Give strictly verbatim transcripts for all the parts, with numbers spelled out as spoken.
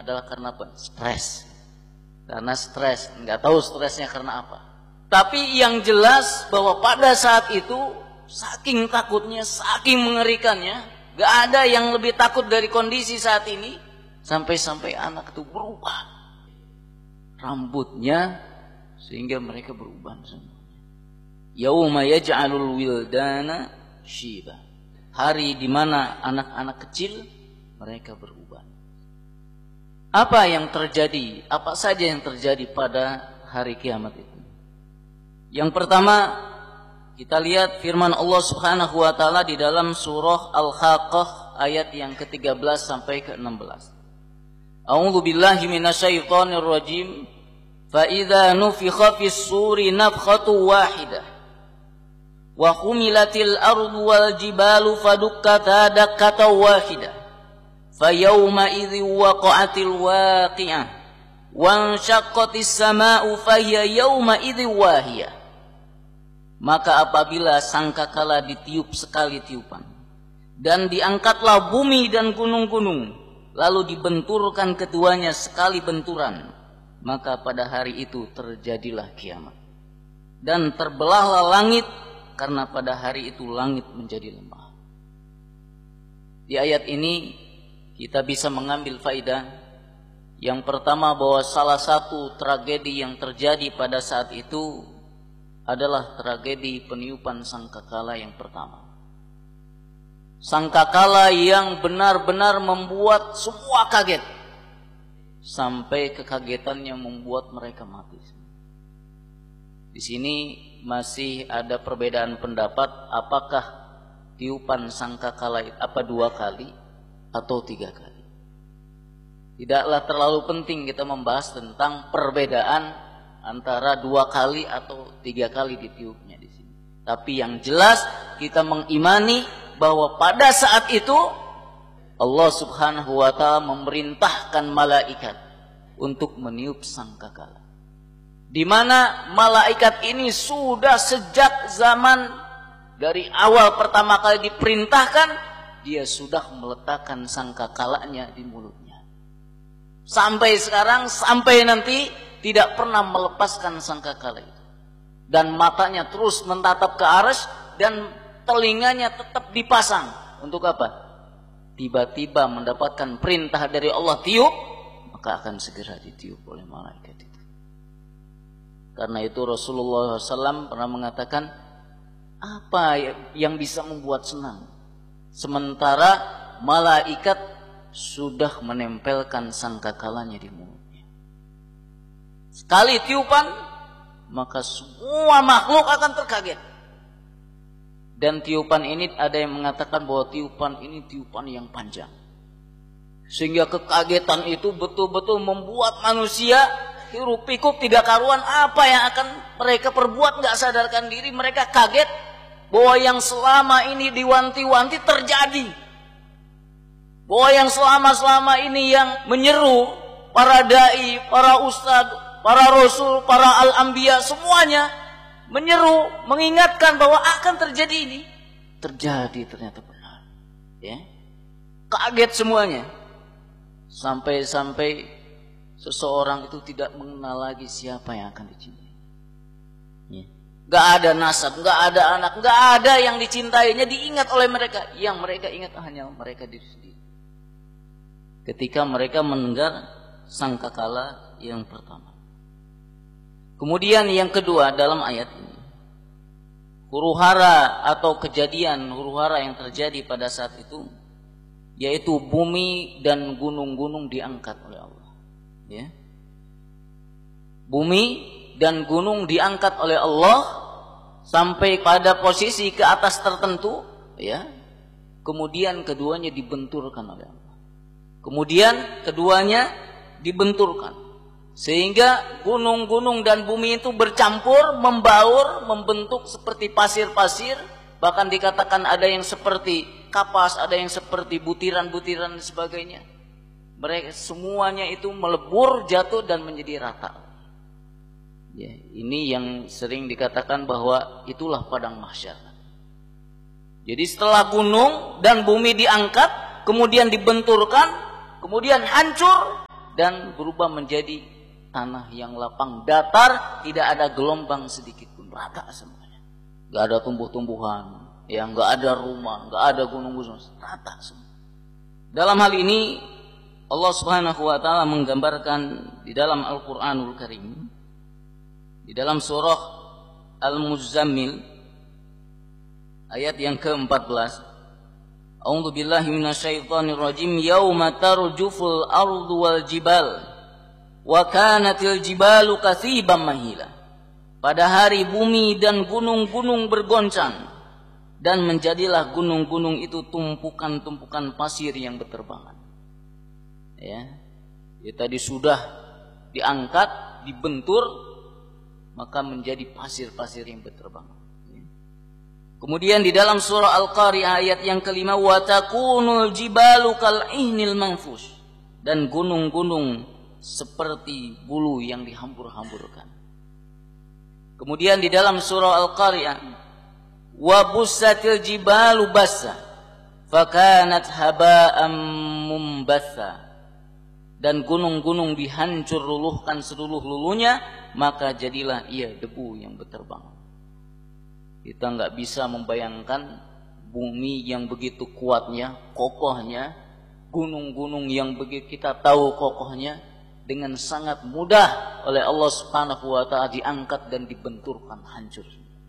adalah karena apa? Stres. Karena stres, nggak tahu stresnya karena apa. Tapi yang jelas bahwa pada saat itu saking takutnya, saking mengerikannya, nggak ada yang lebih takut dari kondisi saat ini. Sampai-sampai anak itu berubah rambutnya sehingga mereka berubah semua. Yauma yaj'alul wildana syiba. Hari di mana anak-anak kecil mereka berubah. Apa yang terjadi? Apa saja yang terjadi pada hari kiamat itu? Yang pertama, kita lihat firman Allah Subhanahu wa taala di dalam surah Al-Haqqah ayat yang ke tiga belas sampai ke enam belas. A'udzu billahi minasyaitonir rajim. Fa idza nufikha fis suri nafkhatu wahidah wa humilatil ardu wal jibalu fadukkata dakkatan wahidah fa yawma idzi waqa'atil waqi'ah wa anshaqqatis samaa'u fa hiya yawma idzi wahiyah. Maka apabila sangkakala ditiup sekali tiupan dan diangkatlah bumi dan gunung-gunung lalu dibenturkan keduanya sekali benturan, maka pada hari itu terjadilah kiamat dan terbelahlah langit karena pada hari itu langit menjadi lemah. Di ayat ini kita bisa mengambil faedah yang pertama bahwa salah satu tragedi yang terjadi pada saat itu adalah tragedi peniupan sangkakala yang pertama. Sangkakala yang benar-benar membuat semua kaget. Sampai kekagetannya membuat mereka mati. Di sini masih ada perbedaan pendapat apakah tiupan sangkakala apa dua kali atau tiga kali. Tidaklah terlalu penting kita membahas tentang perbedaan antara dua kali atau tiga kali ditiupnya di sini. Tapi yang jelas kita mengimani bahwa pada saat itu Allah Subhanahu wa taala memerintahkan malaikat untuk meniup sangkakala. Di mana malaikat ini sudah sejak zaman dari awal pertama kali diperintahkan, dia sudah meletakkan sangkakalanya di mulutnya. Sampai sekarang, sampai nanti tidak pernah melepaskan sangkakala itu. Dan matanya terus menatap ke arsy dan telinganya tetap dipasang. Untuk apa? Tiba-tiba mendapatkan perintah dari Allah tiup, maka akan segera ditiup oleh malaikat itu. Karena itu Rasulullah shallallahu alaihi wasallam pernah mengatakan, apa yang bisa membuat senang? Sementara malaikat sudah menempelkan sangkakalanya di mulutnya. Sekali tiupan, maka semua makhluk akan terkaget. Dan tiupan ini ada yang mengatakan bahwa tiupan ini tiupan yang panjang. Sehingga kekagetan itu betul-betul membuat manusia hiruk pikuk tidak karuan apa yang akan mereka perbuat, nggak sadarkan diri. Mereka kaget bahwa yang selama ini diwanti-wanti terjadi. Bahwa yang selama-selama ini yang menyeru para dai, para ustadz, para rasul, para al-anbiya semuanya menyeru, mengingatkan bahwa akan terjadi ini, terjadi ternyata benar. Ya, kaget semuanya. Sampai-sampai seseorang itu tidak mengenal lagi siapa yang akan dicintai. Ya. Gak ada nasab, gak ada anak, gak ada yang dicintainya diingat oleh mereka. Yang mereka ingat hanya mereka diri sendiri. Ketika mereka mendengar sangkakala yang pertama. Kemudian yang kedua dalam ayat ini, huru-hara atau kejadian huru-hara yang terjadi pada saat itu, yaitu bumi dan gunung-gunung diangkat oleh Allah. Ya. Bumi dan gunung diangkat oleh Allah sampai pada posisi ke atas tertentu, ya. Kemudian keduanya dibenturkan oleh Allah. Kemudian keduanya dibenturkan. Sehingga gunung-gunung dan bumi itu bercampur, membaur, membentuk seperti pasir-pasir. Bahkan dikatakan ada yang seperti kapas, ada yang seperti butiran-butiran dan sebagainya. Mereka semuanya itu melebur, jatuh dan menjadi rata. Ya, ini yang sering dikatakan bahwa itulah padang mahsyar. Jadi setelah gunung dan bumi diangkat, kemudian dibenturkan, kemudian hancur, dan berubah menjadi tanah yang lapang, datar, tidak ada gelombang sedikit pun, rata semuanya. Enggak ada tumbuh-tumbuhan, ya enggak ada rumah, enggak ada gunung-gunung, rata semua. Dalam hal ini Allah Subhanahu wa taala menggambarkan di dalam Al-Qur'anul Karim, di dalam surah Al-Muzammil ayat yang keempat belas. A'udzu billahi minasyaitonir rajim. Yauma tarjuful ardu wal jibal wa kanatil jibalu katsiban mahila. Pada hari bumi dan gunung-gunung bergoncang dan menjadilah gunung-gunung itu tumpukan-tumpukan pasir yang berterbangan. Ya. Ya tadi sudah diangkat, dibentur, maka menjadi pasir-pasir yang berterbangan. Kemudian di dalam surah Al-Qari'ah ayat yang kelima, wa takunul jibalu kal'ihnil manfush, dan gunung-gunung seperti bulu yang dihambur-hamburkan. Kemudian di dalam surah Al-Qari'ah, wa bussatil jibalu bassa fakanat haba'am mumbatha, dan gunung-gunung dihancur luluhkan seluruh-luluhnya, maka jadilah ia debu yang berterbangan. Kita nggak bisa membayangkan bumi yang begitu kuatnya, kokohnya, gunung-gunung yang begitu kita tahu kokohnya, dengan sangat mudah oleh Allah Subhanahu wa taala diangkat dan dibenturkan hancur.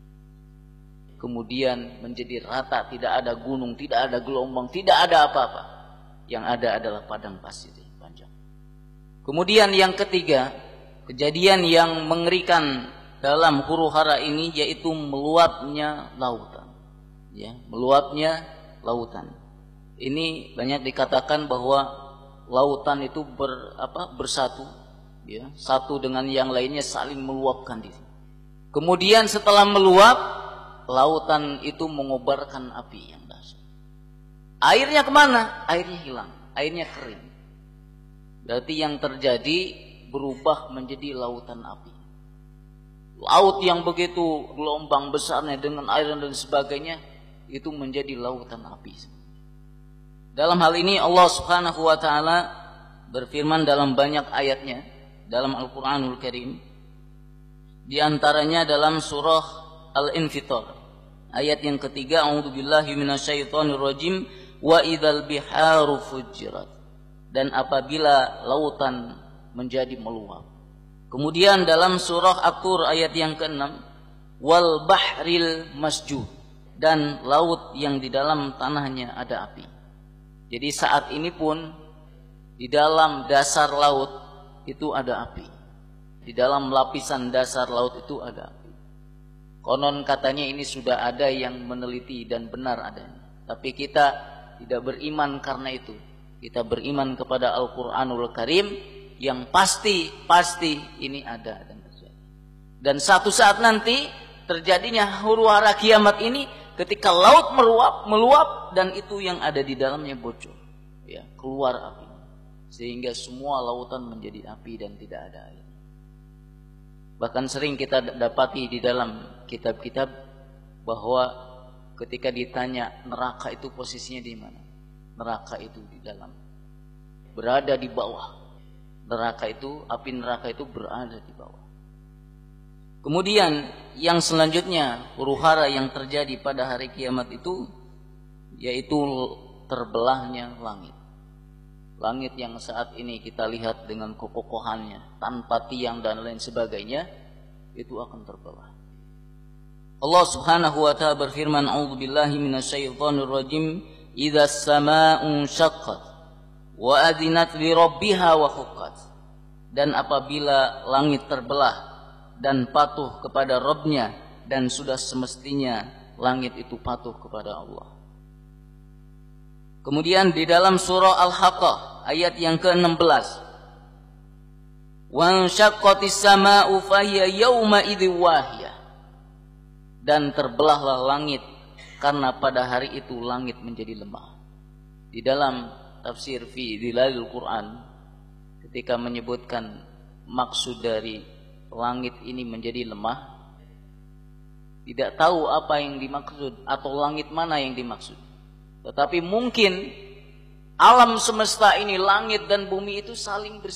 Kemudian menjadi rata, tidak ada gunung, tidak ada gelombang, tidak ada apa-apa. Yang ada adalah padang pasir panjang. Kemudian yang ketiga, kejadian yang mengerikan dalam huru hara ini yaitu meluapnya lautan. Ya, meluapnya lautan. Ini banyak dikatakan bahwa lautan itu ber, apa, bersatu, ya, satu dengan yang lainnya saling meluapkan diri. Kemudian setelah meluap, lautan itu mengobarkan api yang dahsyat. Airnya kemana? Airnya hilang, airnya kering. Berarti yang terjadi berubah menjadi lautan api. Laut yang begitu gelombang besarnya dengan air dan sebagainya, itu menjadi lautan api. Dalam hal ini Allah Subhanahu wa taala berfirman dalam banyak ayatnya dalam Al-Qur'anul Karim. Di antaranya dalam surah Al-Infitar ayat yang ketiga, a'udzu billahi minasyaitonir rajim, wa idzal biharu fujirat, dan apabila lautan menjadi meluap. Kemudian dalam surah At-Tur ayat yang keenam, wal bahril masjud, dan laut yang di dalam tanahnya ada api. Jadi saat ini pun di dalam dasar laut itu ada api. Di dalam lapisan dasar laut itu ada api. Konon katanya ini sudah ada yang meneliti dan benar adanya. Tapi kita tidak beriman karena itu. Kita beriman kepada Al-Qur'anul Karim yang pasti pasti ini ada dan terjadi. Dan satu saat nanti terjadinya huru hara kiamat ini ketika laut meluap meluap dan itu yang ada di dalamnya bocor, ya, keluar api, sehingga semua lautan menjadi api dan tidak ada air. Bahkan sering kita dapati di dalam kitab-kitab bahwa ketika ditanya neraka itu posisinya di mana, neraka itu di dalam, berada di bawah. Neraka itu, api neraka itu berada di bawah. Kemudian yang selanjutnya, huru hara yang terjadi pada hari kiamat itu yaitu terbelahnya langit. Langit yang saat ini kita lihat dengan kekokohannya, tanpa tiang dan lain sebagainya, itu akan terbelah. Allah Subhanahu wa taala berfirman, a'udzu billahi minasyaitonir rajim, idzas samaa'u syaqqat wa adzinat li rabbiha wa huqqat, dan apabila langit terbelah dan patuh kepada Rabbnya, dan sudah semestinya langit itu patuh kepada Allah. Kemudian di dalam surah Al-Haqqah ayat yang ke-enam belas, wa syaqqatis samaa'u fahiya yauma idzi wahiyah, dan terbelahlah langit karena pada hari itu langit menjadi lemah. Di dalam tafsir fi Dhilalil Quran ketika menyebutkan maksud dari langit ini menjadi lemah, tidak tahu apa yang dimaksud atau langit mana yang dimaksud. Tetapi mungkin alam semesta ini, langit dan bumi itu saling bersama.